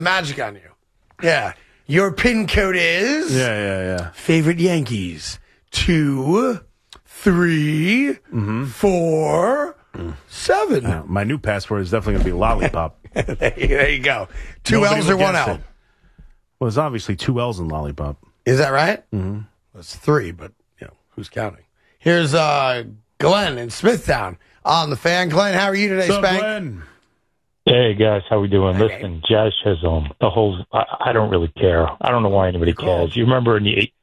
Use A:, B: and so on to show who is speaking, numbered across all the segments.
A: magic on you. Yeah. Your pin code is?
B: Yeah.
A: Favorite Yankees. 2, 3, 4, 7.
B: My new password is definitely going to be Lollipop.
A: There you go. 2 L's or 1 L?
B: Well, there's obviously 2 L's in Lollipop.
A: Is that right? Mm-hmm. That's 3, but, who's counting? Here's Glenn in Smithtown on the Fan. Glenn, how are you today,
B: What's up,
A: Spank?
B: Glenn?
C: Hey guys, how we doing?
A: Hey.
C: Listen, Jazz Chisholm, the whole. I don't really care. I don't know why anybody cares. Do you remember in the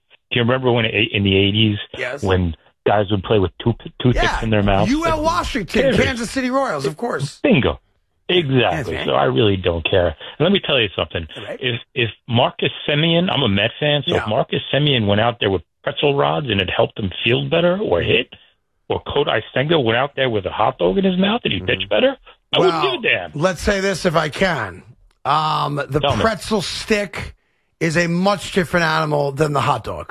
C: 80s
A: Yes.
C: when guys would play with toothpicks in their mouth?
A: UL Washington, Kansas City Royals, of course.
C: Bingo. Exactly.
A: Yes,
C: so I really don't care. And let me tell you something.
A: Right.
C: If Marcus Semien, I'm a Met fan, so if Marcus Semien went out there with pretzel rods and it helped him field better or hit, or Kodai Senga went out there with a hot dog in his mouth and he pitched better, I wouldn't give a damn.
A: Let's say this if I can. The pretzel stick is a much different animal than the hot dog.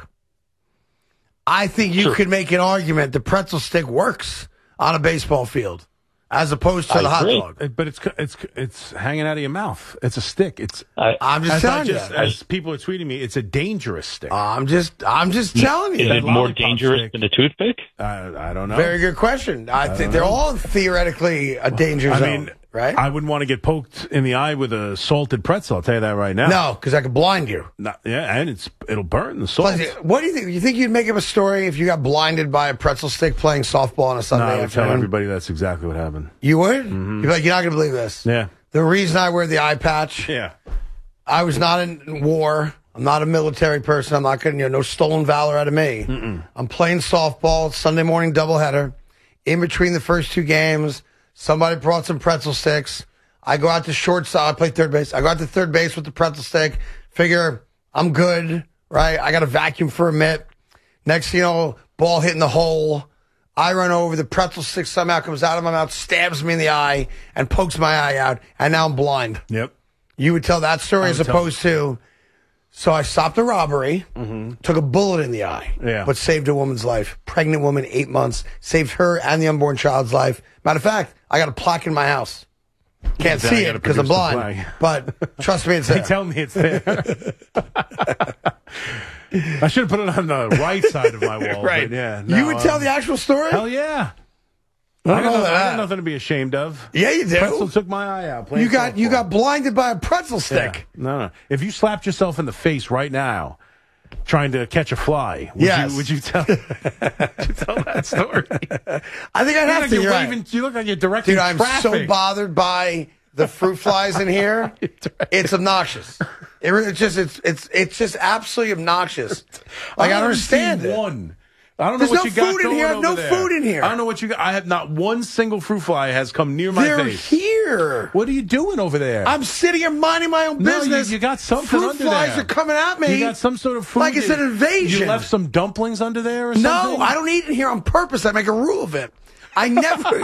A: I think you could make an argument the pretzel stick works on a baseball field as opposed to the hot dog.
B: But it's hanging out of your mouth. It's a stick.
A: I'm just telling you.
B: As people are tweeting me, it's a dangerous stick.
A: I'm just telling you.
C: Is it more dangerous than a toothpick?
B: I don't know.
A: Very good question. I think they're all theoretically a danger zone, right?
B: I wouldn't want to get poked in the eye with a salted pretzel. I'll tell you that right now.
A: No, because I could blind you.
B: And it'll burn the salt.
A: Plus, what do you think? You think you'd make up a story if you got blinded by a pretzel stick playing softball on a Sunday
B: I would
A: afternoon?
B: tell everybody that's exactly what happened.
A: You would? Mm-hmm. You'd be like, you're not going to believe this.
B: Yeah.
A: The reason I wear the eye patch, I was not in war. I'm not a military person. I'm not going to, no stolen valor out of me. I'm playing softball, Sunday morning doubleheader. In between the first 2 games, somebody brought some pretzel sticks. I go out to shortstop. I play third base. I go out to third base with the pretzel stick. Figure I'm good, right? I got a vacuum for a mitt. Next thing you know, ball hitting the hole. I run over. The pretzel stick somehow comes out of my mouth, stabs me in the eye, and pokes my eye out. And now I'm blind.
B: Yep.
A: You would tell that story as opposed to, so I stopped a robbery, took a bullet in the eye, but saved a woman's life. Pregnant woman, 8 months, saved her and the unborn child's life. Matter of fact, I got a plaque in my house. Can't see it because I'm blind, but trust me, it's there.
B: They tell me it's there. I should have put it on the right side of my wall.
A: Right.
B: But
A: you would tell the actual story?
B: Hell yeah. I got nothing to be ashamed of.
A: Yeah, you do.
B: Pretzel took my eye out.
A: You got blinded by a pretzel stick.
B: Yeah. No. If you slapped yourself in the face right now trying to catch a fly, would you tell that story?
A: I think I'd have to.
B: You're right. You look like you're directing traffic.
A: I'm so bothered by the fruit flies in here. It's obnoxious. It's just absolutely obnoxious. Like, I don't understand it.
B: I don't know what you got
A: food in here. I have no food in here.
B: I don't know what you got. I have not one single fruit fly has come near my face.
A: They're here.
B: What are you doing over there?
A: I'm sitting here minding my own business.
B: You got something
A: fruit
B: under
A: flies
B: there.
A: are coming at me.
B: You got some sort of food.
A: Like it's an invasion.
B: You left some dumplings under there or something?
A: No, I don't eat in here on purpose. I make a rule of it. I never...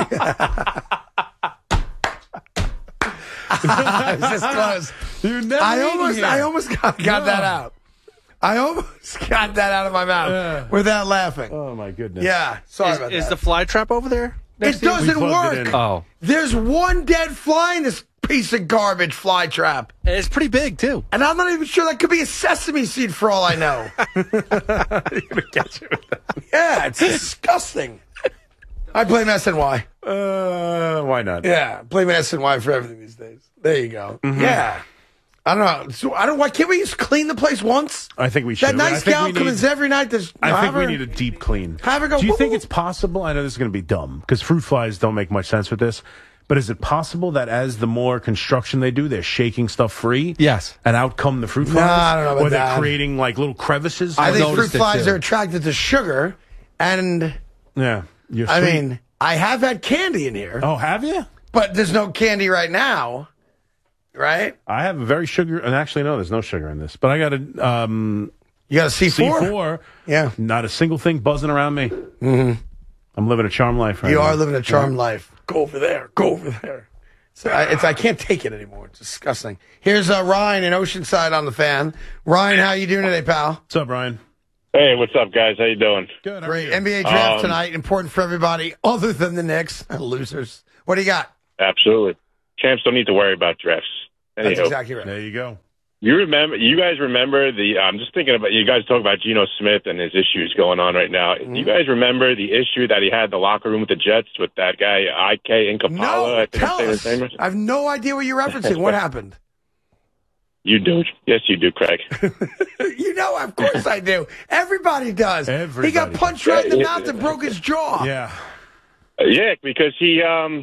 A: I was this close.
B: You never
A: I almost got that out. I almost got that out of my mouth without laughing.
B: Oh, my goodness.
A: Yeah, sorry about that.
D: Is the fly trap over there?
A: It doesn't work.
D: Oh.
A: There's one dead fly in this piece of garbage fly trap.
D: It's pretty big, too.
A: And I'm not even sure that could be a sesame seed for all I know.
B: You're going to catch it with that.
A: Yeah, it's disgusting. I blame SNY.
B: Why not?
A: Yeah, blame SNY for everything these days. There you go. Mm-hmm. Yeah. I don't know. So why can't we just clean the place once?
B: I think we should.
A: That nice gal comes every night.
B: I think we need a deep clean.
A: Have her go.
B: Do you think it's possible? I know this is going to be dumb because fruit flies don't make much sense with this. But is it possible that as the more construction they do, they're shaking stuff free?
D: Yes.
B: And out come the fruit flies?
A: No, I don't know about
B: or
A: that.
B: Or they're creating like little crevices?
A: I think fruit flies are attracted to sugar. And
B: yeah,
A: I mean, I have had candy in here.
B: Oh, have you?
A: But there's no candy right now. Right?
B: I have a very sugar, and actually, no, there's no sugar in this. But I got a,
A: you got a C4?
B: C4.
A: Yeah.
B: Not a single thing buzzing around me. Mm-hmm. I'm living a charmed life right now.
A: You are living a charmed life. Go over there. Go over there. So I can't take it anymore. It's disgusting. Here's Ryan in Oceanside on the Fan. Ryan, how you doing today, pal?
B: What's up, Ryan?
E: Hey, what's up, guys? How you doing?
B: Good.
A: Great. NBA draft tonight. Important for everybody other than the Knicks. Losers. What do you got?
E: Absolutely. Champs don't need to worry about drafts.
A: That's exactly right.
B: There you go.
E: You guys remember I'm just thinking about, you guys talk about Geno Smith and his issues going on right now. Do you guys remember the issue that he had in the locker room with the Jets with that guy, Ike Incapala?
A: No, tell us. I have no idea what you're referencing. What happened?
E: You do. Yes, you do, Craig.
A: You know, of course I do. Everybody does. He got punched right in the mouth and broke his jaw.
B: Yeah.
E: Yeah, because he,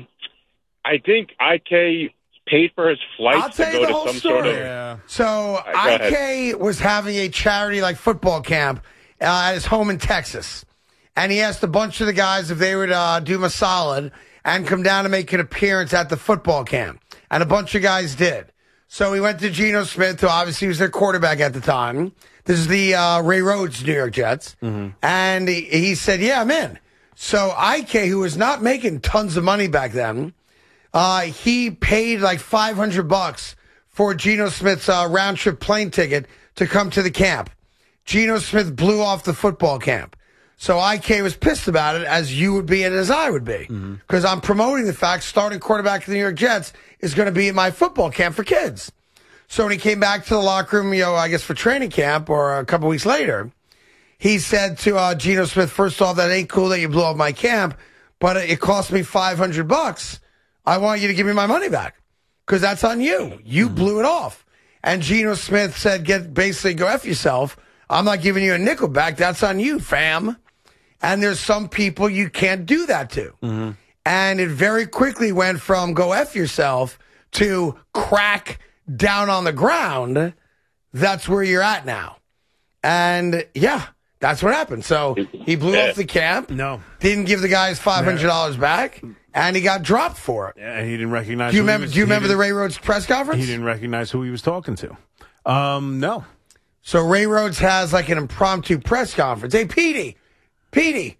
E: I think Ike paid for his flights to go to some sort of...
A: Yeah. So Ike was having a charity like football camp at his home in Texas. And he asked a bunch of the guys if they would do him a solid and come down and make an appearance at the football camp. And a bunch of guys did. So he went to Geno Smith, who obviously was their quarterback at the time. This is the Ray Rhodes New York Jets. Mm-hmm. And he said, yeah, I'm in. So Ike, who was not making tons of money back then, he paid like $500 for Geno Smith's round trip plane ticket to come to the camp. Geno Smith blew off the football camp. So Ike was pissed about it, as you would be and as I would be. Because I'm promoting the fact starting quarterback of the New York Jets is going to be at my football camp for kids. So when he came back to the locker room, I guess for training camp or a couple weeks later, he said to Geno Smith, first off, that ain't cool that you blew off my camp, but it cost me $500. I want you to give me my money back because that's on you. You blew it off. And Geno Smith said, basically go F yourself. I'm not giving you a nickel back. That's on you, fam. And there's some people you can't do that to. Mm-hmm. And it very quickly went from go F yourself to crack down on the ground. That's where you're at now. And yeah, that's what happened. So he blew off the camp.
B: No.
A: Didn't give the guys $500 back. And he got dropped for it.
B: Yeah, he didn't recognize.
A: Do you remember the Ray Rhodes press conference?
B: He didn't recognize who he was talking to. No.
A: So Ray Rhodes has like an impromptu press conference. Hey, Pete,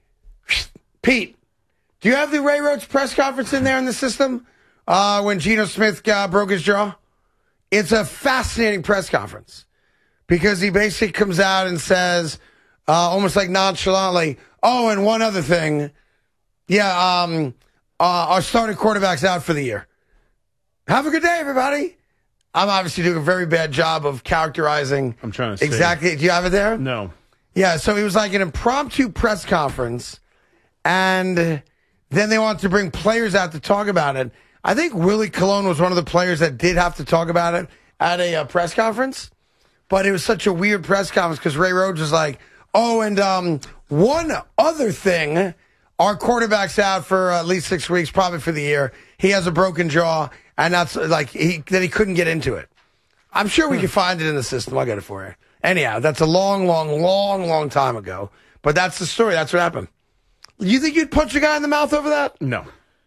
A: do you have the Ray Rhodes press conference in there in the system when Geno Smith broke his jaw? It's a fascinating press conference because he basically comes out and says, almost like nonchalantly, oh, and one other thing. Yeah, our starting quarterback's out for the year. Have a good day, everybody. I'm obviously doing a very bad job of characterizing.
B: I'm trying to see.
A: Exactly. Do you have it there?
B: No.
A: Yeah, so it was like an impromptu press conference, and then they wanted to bring players out to talk about it. I think Willie Colon was one of the players that did have to talk about it at a press conference, but it was such a weird press conference because Ray Rhodes was like, oh, and one other thing, our quarterback's out for at least 6 weeks, probably for the year. He has a broken jaw, and that's like he couldn't get into it. I'm sure we can find it in the system. I'll get it for you. Anyhow, that's a long time ago. But that's the story. That's what happened. You think you'd punch a guy in the mouth over that?
B: No.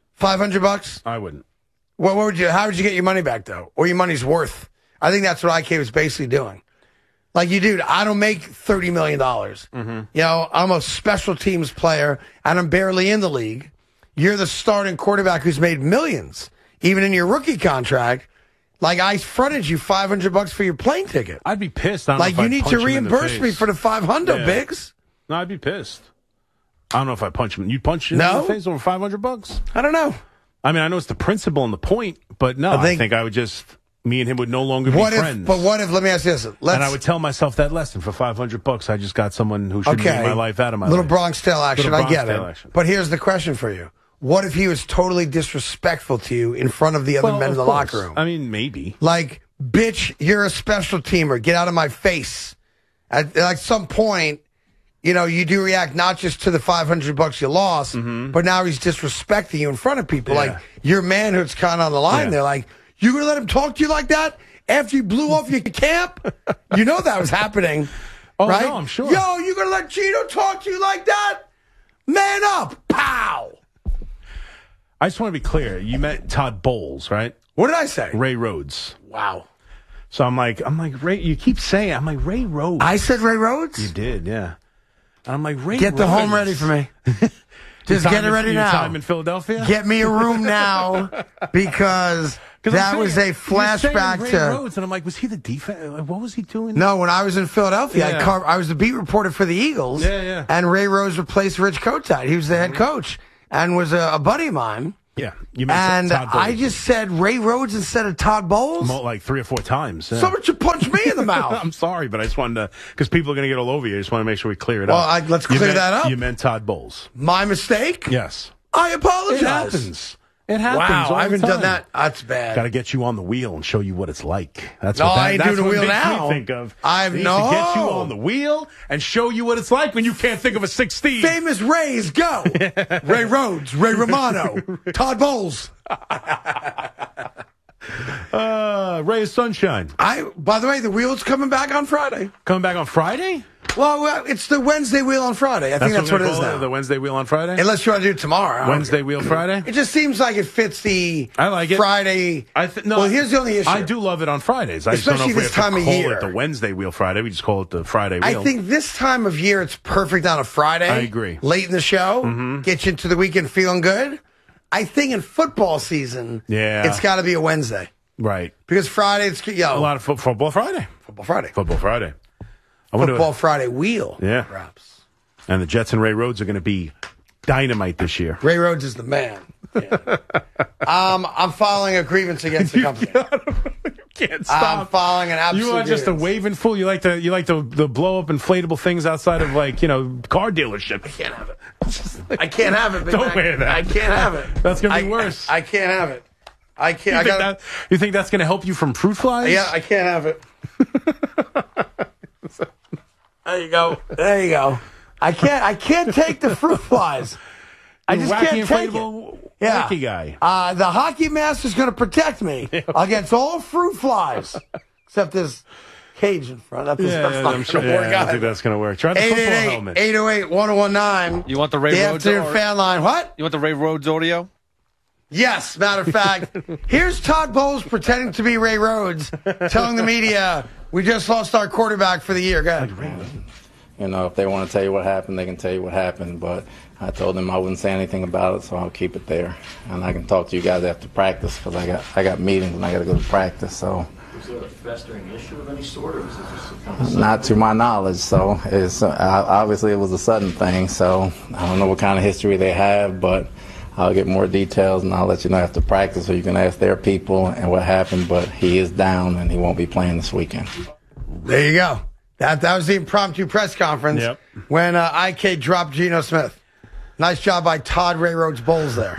A: $500?
B: I wouldn't.
A: What would you? How would you get your money back though, or your money's worth? I think that's what IK was basically doing. Like, dude, I don't make $30 million. Mm-hmm. You know, I'm a special teams player, and I'm barely in the league. You're the starting quarterback who's made millions, even in your rookie contract. Like, I fronted you $500 for your plane ticket.
B: I'd be pissed. I don't
A: like,
B: know if
A: you
B: I'd
A: need to
B: punch him in the
A: reimburse me
B: face.
A: for the $500, Biggs.
B: No, I'd be pissed. I don't know if I punch him. You'd punch him in the face over $500?
A: I don't know.
B: I mean, I know it's the principle and the point, but no, I think I would just... Me and him would no longer be friends.
A: But what if, let me ask you this.
B: And I would tell myself that lesson for $500. I just got someone who shouldn't be in my life out of my
A: Little
B: life.
A: Bronx Tale action. I get it.
B: Action.
A: But here's the question for you. What if he was totally disrespectful to you in front of the other men in the locker room?
B: I mean, maybe.
A: Like, bitch, you're a special teamer. Get out of my face. At some point, you know, you do react not just to the $500 you lost, but now he's disrespecting you in front of people. Like, your manhood's kind of on the line. They're like, you gonna let him talk to you like that after you blew off your camp? You know that was happening, right?
B: No, I'm sure.
A: Yo, you gonna let Geno talk to you like that? Man up! Pow!
B: I just want to be clear. You met Todd Bowles, right?
A: What did I say?
B: Ray Rhodes.
A: Wow.
B: So I'm like Ray. You keep saying I'm like Ray Rhodes.
A: I said Ray Rhodes.
B: You did, yeah. And I'm like Ray.
A: Get the home ready for me. Just get it ready now.
B: Time in Philadelphia.
A: Get me a room now because that was a flashback
B: Ray
A: to
B: Rhodes, and I'm like, was he the defense? What was he doing?
A: No, when I was in Philadelphia, I was the beat reporter for the Eagles.
B: Yeah.
A: And Ray Rhodes replaced Rich Kotite. He was the head coach and was a buddy of mine.
B: Yeah.
A: And I just said Ray Rhodes instead of Todd Bowles?
B: Like 3 or 4 times. Yeah.
A: Someone should punch me in the mouth.
B: I'm sorry, but I just wanted to, because people are going to get all over you. I just want to make sure we clear it up.
A: Well, let's clear that up.
B: You meant Todd Bowles.
A: My mistake?
B: Yes.
A: I apologize.
B: It happens. It happens.
A: Wow,
B: all
A: I haven't
B: the time.
A: done that. That's bad.
B: Got to get you on the wheel and show you what it's like. That's
A: No,
B: what
A: I ain't
B: that's
A: doing the
B: what
A: wheel
B: makes
A: now.
B: me think of.
A: I
B: need
A: know.
B: to get you on the wheel and show you what it's like when you can't think of a 16.
A: Famous Rays, go. Ray Rhodes, Ray Romano, Todd Bowles.
B: Ray of Sunshine.
A: By the way, the wheel's coming back on Friday.
B: Coming back on Friday?
A: Well, it's the Wednesday wheel on Friday. I think that's what it is now.
B: The Wednesday wheel on Friday?
A: Unless you want to do it tomorrow.
B: Wednesday wheel Friday?
A: It just seems like it fits the
B: I like it.
A: Friday. Well, here's the only issue.
B: I do love it on Fridays. I
A: Especially
B: just don't know if we
A: this time
B: have to
A: of
B: call
A: year.
B: it the Wednesday wheel Friday. We just call it the Friday wheel.
A: I think this time of year, it's perfect on a Friday.
B: I agree.
A: Late in the show, get you into the weekend feeling good. I think in football season, it's got to be a Wednesday.
B: Right.
A: Because Friday, it's
B: a lot of Football Friday.
A: Football Friday.
B: Football Friday.
A: Football Friday wheel.
B: Yeah.
A: Perhaps.
B: And the Jets and Ray Rhodes are going to be dynamite this year.
A: Ray Rhodes is the man. Yeah. I'm filing a grievance against the company.
B: You can't stop.
A: I'm filing an absolute
B: You are just a
A: grievance.
B: waving fool. You like the blow up inflatable things outside of car dealerships.
A: I can't have it. I can't have it. Big
B: Don't
A: Mac.
B: wear that.
A: I can't have it.
B: That's going to be worse.
A: I can't have it. I can't.
B: You think that's going to help you from fruit flies?
A: Yeah, I can't have it. There you go. There you go. I can't take the fruit flies. I just can't take it. Yeah.
B: Hockey guy.
A: The hockey master's going to protect me against all fruit flies, except this cage in front. That's not going to work
B: I don't
A: out.
B: think that's going to work. Try the football helmet.
A: 888-808-1019.
D: You want the Ray
A: The
D: Rhodes
A: afternoon fan line. What?
D: You want the Ray Rhodes audio?
A: Yes, matter of fact, here's Todd Bowles pretending to be Ray Rhodes, telling the media, we just lost our quarterback for the year. Go ahead.
F: You know, if they want to tell you what happened, they can tell you what happened. But I told them I wouldn't say anything about it, so I'll keep it there. And I can talk to you guys after practice because I got meetings and I got to go to practice. So.
G: Was there a festering issue of any sort, or was it just a conversation?
F: Not to my knowledge. So it's obviously it was a sudden thing. So I don't know what kind of history they have, but I'll get more details and I'll let you know after practice, so you can ask their people and what happened. But he is down and he won't be playing this weekend.
A: There you go. That was the impromptu press conference when IK dropped Geno Smith. Nice job by Todd Ray Rhodes Bowles there.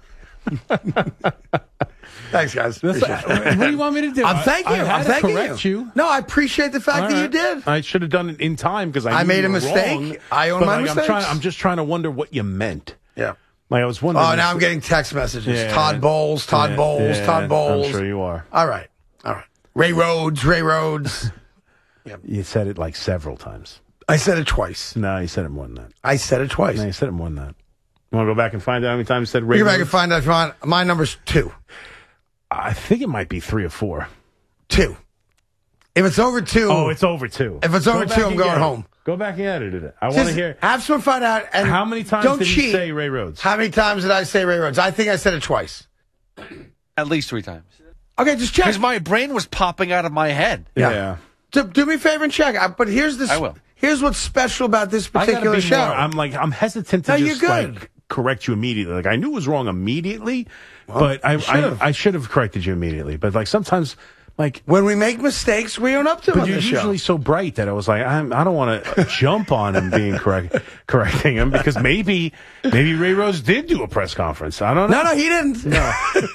A: Thanks, guys.
B: What do you want me to do?
A: I'm thanking you.
B: I'm thanking
A: you. No, I appreciate the fact that you did.
B: I should have done it in time because I
A: made a
B: you were
A: mistake.
B: wrong,
A: I own my mistakes.
B: I'm just trying to wonder what you meant.
A: Yeah.
B: Like I was wondering.
A: Oh, now I'm getting text messages.
B: Yeah.
A: Todd Bowles, Todd Bowles,
B: Yeah,
A: Todd Bowles.
B: I'm sure you are.
A: All right. Ray Rhodes.
B: Yep. You said it like several times.
A: I said it twice.
B: No, you said it more than that.
A: I said it twice.
B: No, you said it more than that. You want to go back and find out how many times you said Ray
A: Go back
B: Rhodes?
A: and find out if you want. My number's 2.
B: I think it might be 3 or 4.
A: 2. If it's over 2.
B: Oh, it's over 2.
A: If it's over 2, I'm going home.
B: Go back and edit it. I want to hear.
A: Have someone find out. And
B: how many times
A: don't
B: did
A: cheat.
B: you say Ray Rhodes?
A: How many times did I say Ray Rhodes? I think I said it twice.
D: At least 3 times.
A: Okay, just check.
D: Because my brain was popping out of my head.
B: Yeah.
A: Do me a favor and check. But here's this.
D: I will.
A: Here's what's special about this
B: I gotta
A: particular
B: be
A: show.
B: more, I'm hesitant to
A: No,
B: just
A: you're good.
B: like correct you immediately. Like I knew it was wrong immediately, but I should have corrected you immediately. But like sometimes, like
A: when we make mistakes, we own up to them.
B: But
A: on
B: you're
A: this
B: usually
A: show.
B: so bright that I was like, I don't want to jump on him being correcting him because maybe Ray Rhodes did do a press conference. I don't know.
A: No, he didn't. No.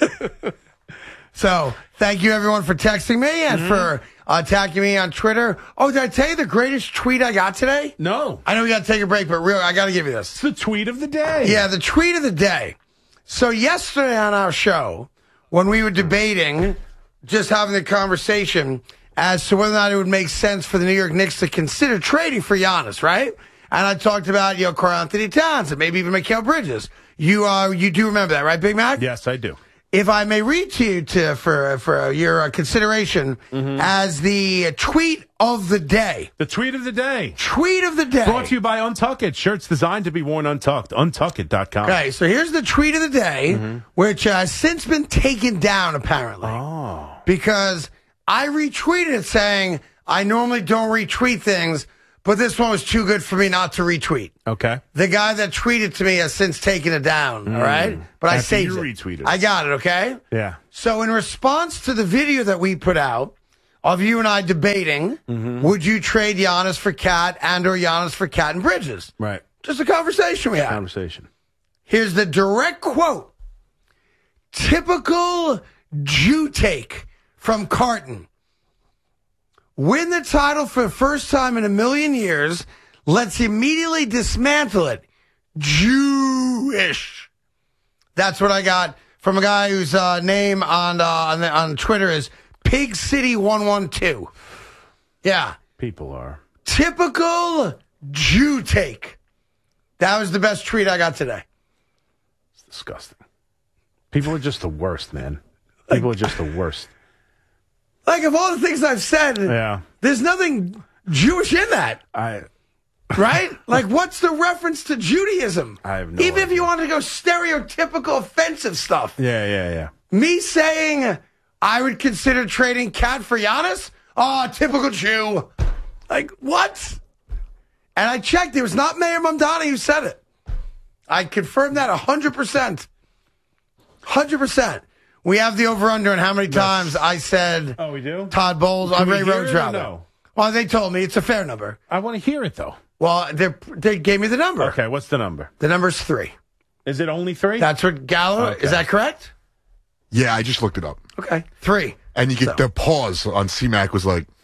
A: So thank you everyone for texting me and for attacking me on Twitter. Oh, did I tell you the greatest tweet I got today?
B: No.
A: I know we got to take a break, but I got to give you this.
B: It's the tweet of the day.
A: Yeah, the tweet of the day. So yesterday on our show, when we were debating, just having the conversation as to whether or not it would make sense for the New York Knicks to consider trading for Giannis, right? And I talked about, Karl Anthony Towns and maybe even Mikal Bridges. You do remember that, right, Big Mac?
B: Yes, I do.
A: If I may read to you for your consideration as the tweet of the day.
B: The tweet of the day.
A: Tweet of the day.
B: Brought to you by Untuck It. Shirts designed to be worn untucked. Untuckit.com.
A: Okay, so here's the tweet of the day, which has since been taken down, apparently.
B: Oh.
A: Because I retweeted it saying, I normally don't retweet things, but this one was too good for me not to retweet.
B: Okay.
A: The guy that tweeted to me has since taken it down, all right? But I
B: After
A: saved
B: you
A: it.
B: retweeted.
A: I got it, okay?
B: Yeah.
A: So in response to the video that we put out of you and I debating, would you trade Giannis for Cat and or Giannis for Cat and Bridges?
B: Right.
A: Just a conversation we had.
B: Conversation.
A: Here's the direct quote. Typical Jew take from Carton. Win the title for the first time in a million years. Let's immediately dismantle it. Jewish. That's what I got from a guy whose name on Twitter is Pig City 112. Yeah.
B: People are.
A: Typical Jew take. That was the best tweet I got today.
B: It's disgusting. People are just the worst, man. People are just the worst.
A: Like, of all the things I've said, there's nothing Jewish in that. Right? Like, what's the reference to Judaism?
B: I have no
A: Even if
B: idea.
A: you want to go stereotypical offensive stuff.
B: Yeah.
A: Me saying I would consider trading Cat for Giannis? Oh, typical Jew. Like, what? And I checked. It was not Mayor Mamdani who said it. I confirmed that 100%. 100%. We have the over-under on how many times I said
B: we do?
A: Todd Bowles on Ray Rhodes rather.
B: No?
A: Well, they told me it's a fair number.
B: I want to hear it, though.
A: Well, they gave me the number.
B: Okay, what's the number?
A: The number's 3.
B: Is it only 3?
A: That's what Gallo,
B: Okay.
A: is that correct?
H: Yeah, I just looked it up.
A: Okay, 3.
H: And you get the pause on C-Mac was like,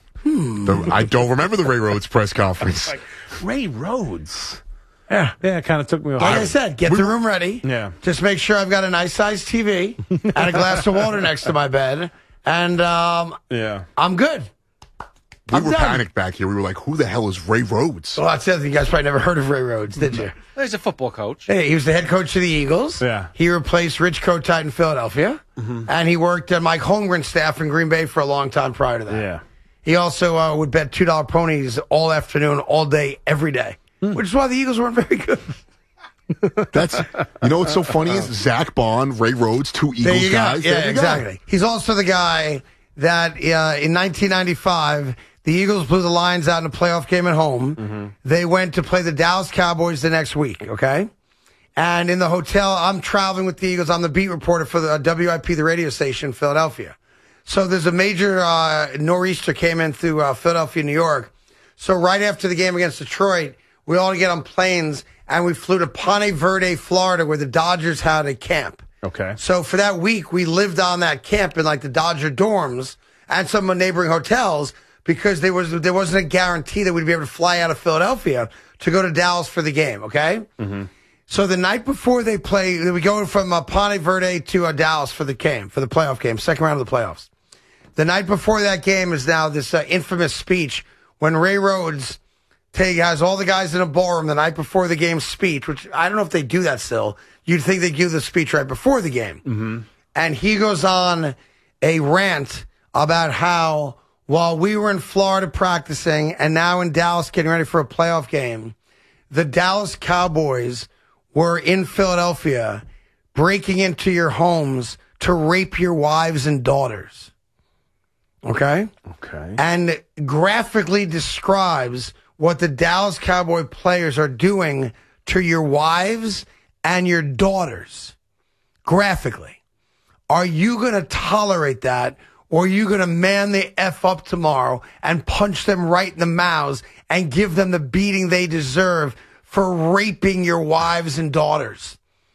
H: I don't remember the Ray Rhodes press conference.
B: Like, Ray Rhodes.
A: Yeah.
B: Yeah, it kind of took me off.
A: Like I said, get the room ready.
B: Yeah.
A: Just make sure I've got a nice sized TV and a glass of water next to my bed. And
B: Yeah.
A: I'm good.
H: We
A: I'm
H: were
A: done.
H: panicked back here. We were like, who the hell is Ray Rhodes?
A: Well, that's the other thing. You guys probably never heard of Ray Rhodes, did you?
D: He's a football coach.
A: Hey, he was the head coach of the Eagles.
B: Yeah.
A: He replaced Rich Kotite in Philadelphia. And he worked at Mike Holmgren's staff in Green Bay for a long time prior to that.
B: Yeah.
A: He also would bet $2 ponies all afternoon, all day, every day, which is why the Eagles weren't very good.
H: That's, you know what's so funny is Zach Bond, Ray Rhodes, 2
A: There
H: Eagles
A: you go.
H: guys.
A: Yeah,
H: There you
A: exactly.
H: go.
A: He's also the guy that in 1995, the Eagles blew the Lions out in a playoff game at home. They went to play the Dallas Cowboys the next week, okay? And in the hotel, I'm traveling with the Eagles. I'm the beat reporter for the WIP, the radio station in Philadelphia. So there's a major nor'easter came in through Philadelphia, New York. So right after the game against Detroit, we all get on planes and we flew to Ponte Verde, Florida, where the Dodgers had a camp.
B: Okay.
A: So for that week, we lived on that camp in like the Dodger dorms and some neighboring hotels because there wasn't a guarantee that we'd be able to fly out of Philadelphia to go to Dallas for the game. Okay. So the night before they play, we go from Ponte Verde to Dallas for the game, for the playoff game, second round of the playoffs. The night before that game is now this infamous speech when Ray Rhodes has all the guys in a ballroom the night before the game speech, which I don't know if they do that still. You'd think they'd give the speech right before the game. And he goes on a rant about how while we were in Florida practicing and now in Dallas getting ready for a playoff game, the Dallas Cowboys were in Philadelphia breaking into your homes to rape your wives and daughters. Okay?
B: Okay.
A: And graphically describes what the Dallas Cowboy players are doing to your wives and your daughters. Graphically. Are you going to tolerate that, or are you going to man the F up tomorrow and punch them right in the mouths and give them the beating they deserve for raping your wives and daughters?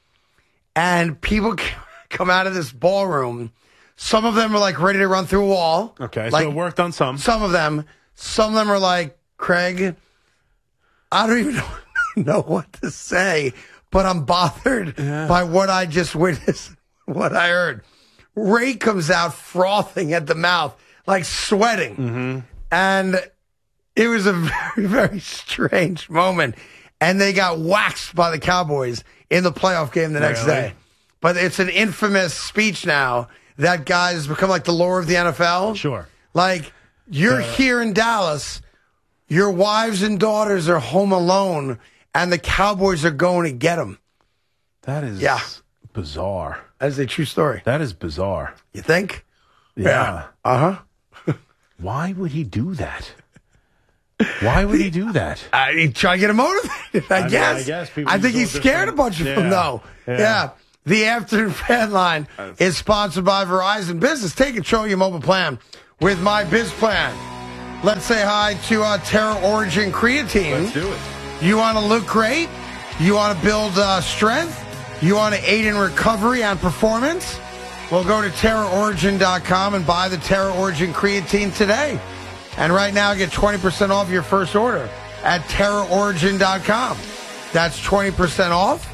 A: And people come out of this ballroom. Some of them are like ready to run through a wall.
B: Okay,
A: like,
B: so it worked on some.
A: Some of them are like, Craig, I don't even know what to say, but I'm bothered by what I just witnessed, what I heard. Ray comes out frothing at the mouth, like sweating. And it was a very, very strange moment. And they got waxed by the Cowboys in the playoff game the next day. But it's an infamous speech now that guys become like the lore of the NFL.
B: Sure.
A: Like, you're here in Dallas, your wives and daughters are home alone, and the Cowboys are going to get them.
B: That is bizarre.
A: That's a true story.
B: That is bizarre.
A: You think?
B: Yeah.
A: Uh-huh.
B: Why would he do that? Why would he do that?
A: He try to get him motivated, I guess. I think he's scared a bunch of them, though. Yeah. The Afternoon Fan Line is sponsored by Verizon Business. Take control of your mobile plan with My Biz Plan. Let's say hi to Terra Origin Creatine.
B: Let's do it.
A: You want to look great? You want to build strength? You want to aid in recovery and performance? Well, go to TerraOrigin.com and buy the Terra Origin Creatine today. And right now, get 20% off your first order at TerraOrigin.com. That's 20% off.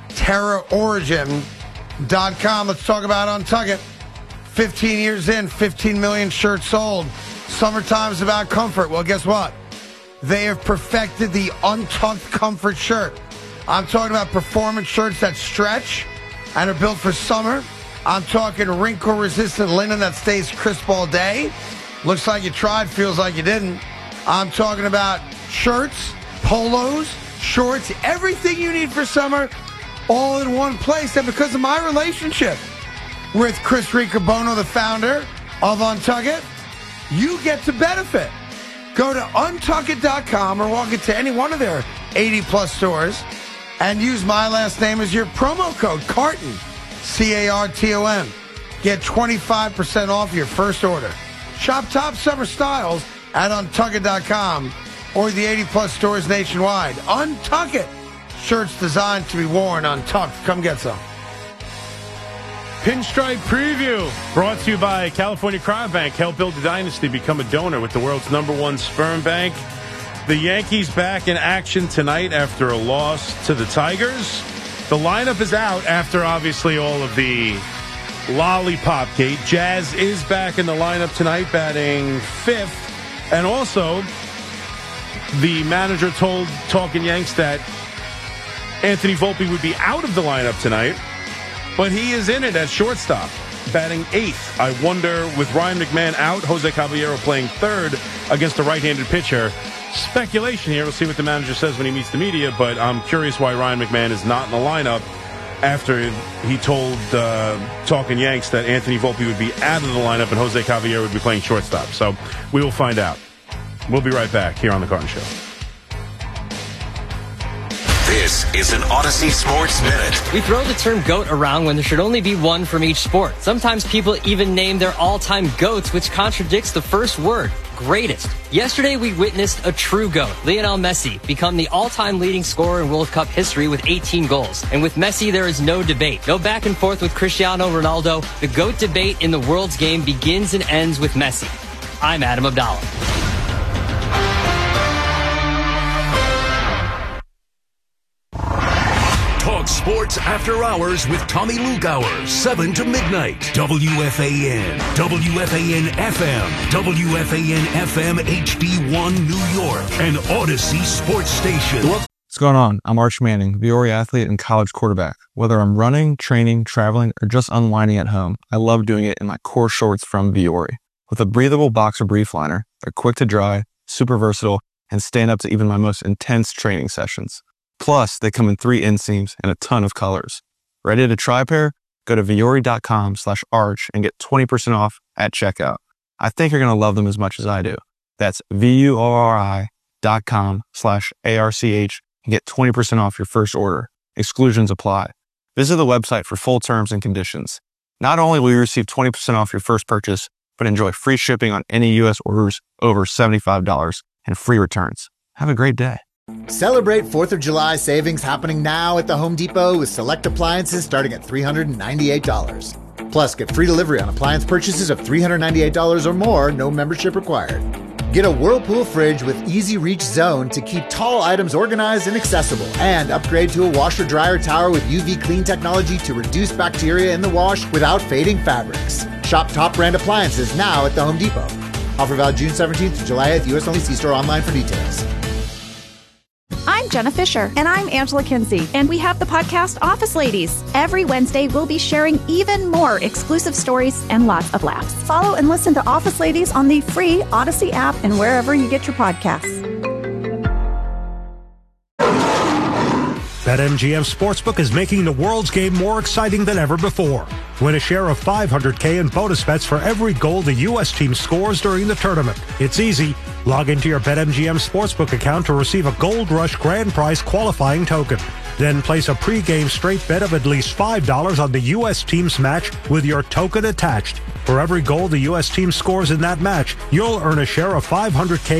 A: TerraOrigin.com. Let's talk about Untuck It. 15 years in, 15 million shirts sold. Summertime's about comfort. Well, guess what? They have perfected the Untucked Comfort shirt. I'm talking about performance shirts that stretch and are built for summer. I'm talking wrinkle-resistant linen that stays crisp all day. Looks like you tried, feels like you didn't. I'm talking about shirts, polos, shorts, everything you need for summer, all in one place. And because of my relationship with Chris Riccobono, the founder of Untuck It, you get to benefit. Go to untuckit.com or walk into any one of their 80-plus stores and use my last name as your promo code, Carton, C-A-R-T-O-N. Get 25% off your first order. Shop top summer styles at untuckit.com or the 80-plus stores nationwide. Untuck It. Shirts designed to be worn untucked. Come get some.
B: Pinstripe Preview, brought to you by California Cryobank. Help build a dynasty. Become a donor with the world's #1 sperm bank. The Yankees back in action tonight after a loss to the Tigers. The lineup is out after, obviously, all of the lollipop gate. Jazz is back in the lineup tonight, batting 5th. And also, the manager told Talking Yanks that Anthony Volpe would be out of the lineup tonight, but he is in it at shortstop, batting 8th. I wonder, with Ryan McMahon out, Jose Caballero playing 3rd against a right-handed pitcher. Speculation here. We'll see what the manager says when he meets the media, but I'm curious why Ryan McMahon is not in the lineup after he told Talking Yanks that Anthony Volpe would be out of the lineup and Jose Caballero would be playing shortstop. So we will find out. We'll be right back here on The Carton Show.
I: This is an Odyssey Sports Minute.
J: We throw the term GOAT around when there should only be one from each sport. Sometimes people even name their all-time GOATs, which contradicts the first word, greatest. Yesterday, we witnessed a true GOAT, Lionel Messi, become the all-time leading scorer in World Cup history with 18 goals. And with Messi, there is no debate. No back and forth with Cristiano Ronaldo. The GOAT debate in the world's game begins and ends with Messi. I'm Adam Abdallah.
I: Talk sports after hours with Tommy Lugauer, 7 to midnight. WFAN, WFAN FM, WFAN FM HD1 New York, and Odyssey Sports Station.
K: What's going on? I'm Arch Manning, Viore athlete and college quarterback. Whether I'm running, training, traveling, or just unwinding at home, I love doing it in my core shorts from Viore. With a breathable boxer brief liner, they're quick to dry, super versatile, and stand up to even my most intense training sessions. Plus, they come in 3 inseams and a ton of colors. Ready to try a pair? Go to Viore.com/arch and get 20% off at checkout. I think you're going to love them as much as I do. That's VUORI.com/ARCH and get 20% off your first order. Exclusions apply. Visit the website for full terms and conditions. Not only will you receive 20% off your first purchase, but enjoy free shipping on any U.S. orders over $75 and free returns. Have a great day.
L: Celebrate 4th of July savings happening now at the Home Depot with select appliances starting at $398. Plus, get free delivery on appliance purchases of $398 or more, no membership required. Get a Whirlpool fridge with Easy Reach Zone to keep tall items organized and accessible. And upgrade to a washer-dryer tower with UV Clean technology to reduce bacteria in the wash without fading fabrics. Shop top brand appliances now at the Home Depot. Offer valid June 17th to July 8th, U.S. only. See store online for details.
M: I'm Jenna Fisher.
N: And I'm Angela Kinsey.
M: And we have the podcast Office Ladies. Every Wednesday, we'll be sharing even more exclusive stories and lots of laughs.
N: Follow and listen to Office Ladies on the free Odyssey app and wherever you get your podcasts.
O: BetMGM Sportsbook is making the world's game more exciting than ever before. Win a share of $500K in bonus bets for every goal the U.S. team scores during the tournament. It's easy. Log into your BetMGM Sportsbook account to receive a Gold Rush Grand Prize qualifying token. Then place a pregame straight bet of at least $5 on the U.S. team's match with your token attached. For every goal the U.S. team scores in that match, you'll earn a share of $500K